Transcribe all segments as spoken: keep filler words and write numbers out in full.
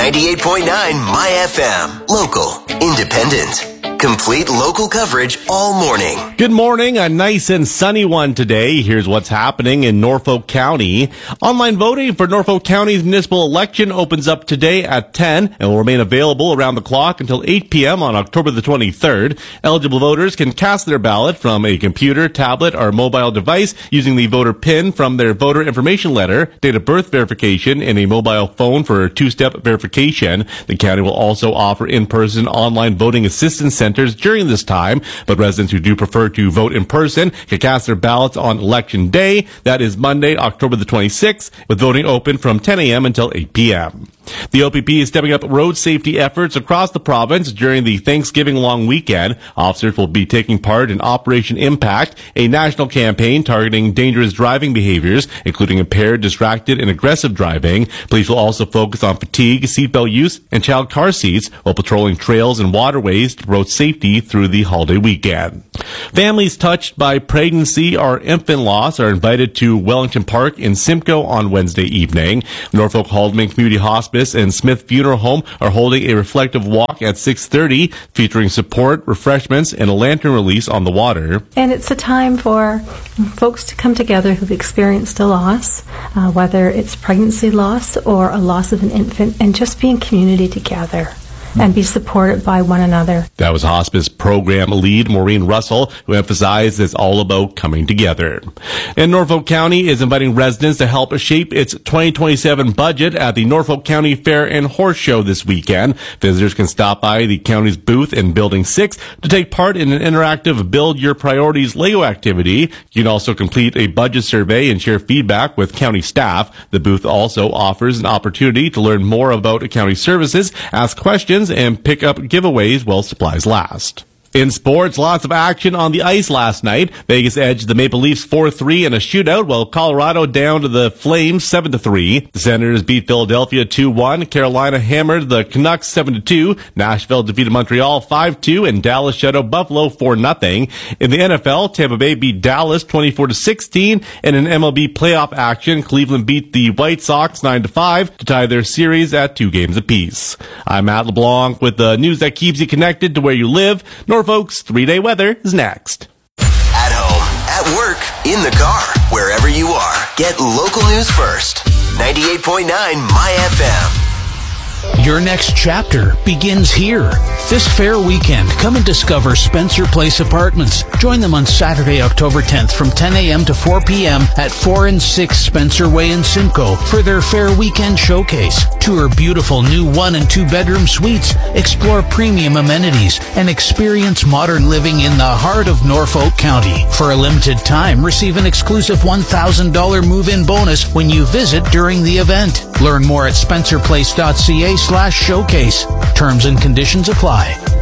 ninety-eight point nine My F M. Local, independent, complete local coverage all morning. Good morning. A nice and sunny one today. Here's what's happening in Norfolk County. Online voting for Norfolk County's municipal election opens up today at ten and will remain available around the clock until eight p.m. on October the twenty-third. Eligible voters can cast their ballot from a computer, tablet, or mobile device using the voter PIN from their voter information letter, date of birth verification, and a mobile phone for two-step verification. The county will also offer in-person online voting assistance centers during this time, but residents who do prefer to vote in person can cast their ballots on Election Day. That is Monday, October the twenty-sixth, with voting open from ten a.m. until eight p.m. The O P P is stepping up road safety efforts across the province during the Thanksgiving long weekend. Officers will be taking part in Operation Impact, a national campaign targeting dangerous driving behaviors, including impaired, distracted, and aggressive driving. Police will also focus on fatigue, seatbelt use, and child car seats while patrolling trails and waterways to promote safety through the holiday weekend. Families touched by pregnancy or infant loss are invited to Wellington Park in Simcoe on Wednesday evening. Norfolk Haldeman Community Hospice and Smith Funeral Home are holding a reflective walk at six thirty, featuring support, refreshments, and a lantern release on the water. And it's a time for folks to come together who've experienced a loss, uh, whether it's pregnancy loss or a loss of an infant, and just be in community together and be supported by one another. That was hospice program lead Maureen Russell, who emphasized it's all about coming together. And Norfolk County is inviting residents to help shape its twenty twenty-seven budget at the Norfolk County Fair and Horse Show this weekend. Visitors can stop by the county's booth in Building six to take part in an interactive Build Your Priorities Lego activity. You can also complete a budget survey and share feedback with county staff. The booth also offers an opportunity to learn more about county services, ask questions, and pick up giveaways while supplies last. In sports, lots of action on the ice last night. Vegas edged the Maple Leafs four three in a shootout, while Colorado down to the Flames seven to three. The Senators beat Philadelphia two one. Carolina hammered the Canucks seven to two. Nashville defeated Montreal five two, and Dallas shut out Buffalo four nothing. In the N F L, Tampa Bay beat Dallas twenty-four to sixteen. And in M L B playoff action, Cleveland beat the White Sox nine to five to tie their series at two games apiece. I'm Matt LeBlanc with the news that keeps you connected to where you live. Norfolk's three-day weather is next. At home, at work, in the car, wherever you are, get local news first. ninety-eight point nine My F M. Your next chapter begins here. This fair weekend, come and discover Spencer Place Apartments. Join them on Saturday, October tenth from ten a.m. to four p.m. at four and six Spencer Way in Simcoe for their fair weekend showcase. Tour beautiful new one and two bedroom suites, explore premium amenities, and experience modern living in the heart of Norfolk County. For a limited time, receive an exclusive one thousand dollars move-in bonus when you visit during the event. Learn more at spencerplace.ca slash showcase. Terms and conditions apply.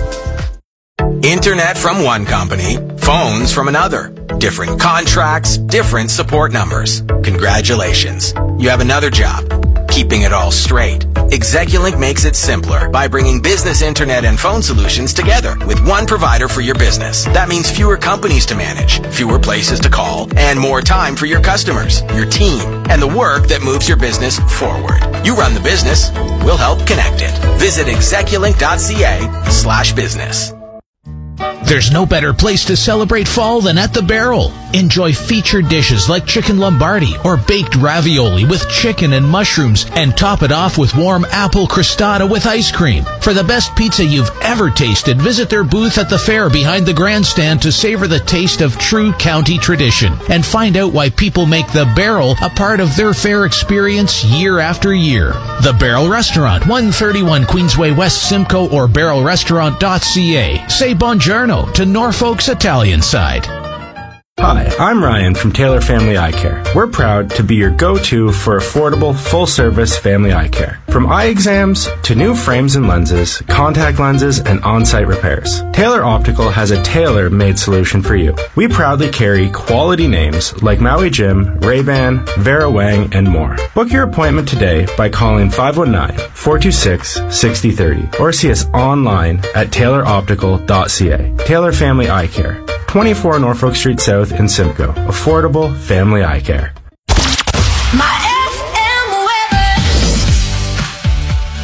Internet from one company, phones from another. Different contracts, different support numbers. Congratulations. You have another job. Keeping it all straight. Execulink makes it simpler by bringing business internet and phone solutions together with one provider for your business. That means fewer companies to manage, fewer places to call, and more time for your customers, your team, and the work that moves your business forward. You run the business, we'll help connect it. Visit execulink.ca slash business. There's no better place to celebrate fall than at the Barrel. Enjoy featured dishes like chicken lombardi or baked ravioli with chicken and mushrooms, and top it off with warm apple crostata with ice cream. For the best pizza you've ever tasted, visit their booth at the fair behind the grandstand to savor the taste of true county tradition and find out why people make the Barrel a part of their fair experience year after year. The Barrel Restaurant, one thirty-one Queensway West, Simcoe, or barrel restaurant dot c a. Say buongiorno to Norfolk's Italian side. Hi, I'm Ryan from Taylor Family Eye Care. We're proud to be your go-to for affordable, full-service family eye care. From eye exams to new frames and lenses, contact lenses, and on-site repairs, Taylor Optical has a tailor-made solution for you. We proudly carry quality names like Maui Jim, Ray-Ban, Vera Wang, and more. Book your appointment today by calling five one nine, four two six, six zero three zero or see us online at taylor optical dot c a. Taylor Family Eye Care, twenty-four Norfolk Street South in Simcoe. Affordable family eye care. My F M weather.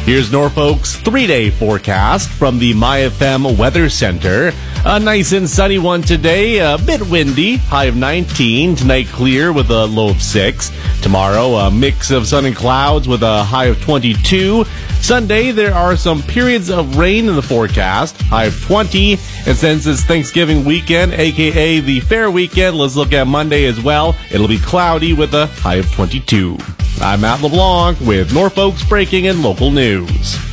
Here's Norfolk's three-day forecast from the MyFM Weather Center. A nice and sunny one today, a bit windy, high of nineteen. Tonight clear with a low of six. Tomorrow a mix of sun and clouds with a high of twenty-two. Sunday there are some periods of rain in the forecast, high of twenty. And since it's Thanksgiving weekend, aka the fair weekend, let's look at Monday as well. It'll be cloudy with a high of twenty-two. I'm Matt LeBlanc with Norfolk's breaking and local news.